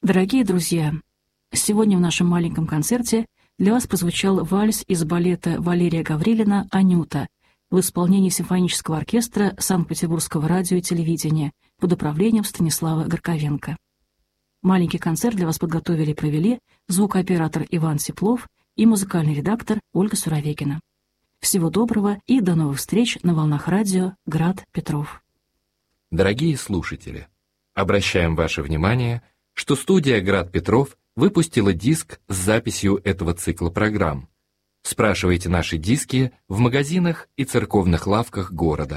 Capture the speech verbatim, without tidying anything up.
Дорогие друзья, сегодня в нашем маленьком концерте для вас прозвучал вальс из балета Валерия Гаврилина «Анюта» в исполнении симфонического оркестра Санкт-Петербургского радио и телевидения под управлением Станислава Горковенко. Маленький концерт для вас подготовили и провели звукооператор Иван Теплов и музыкальный редактор Ольга Суровегина. Всего доброго и до новых встреч на волнах радио «Град Петров». Дорогие слушатели, обращаем ваше внимание, что студия «Град Петров» выпустила диск с записью этого цикла программ. Спрашивайте наши диски в магазинах и церковных лавках города.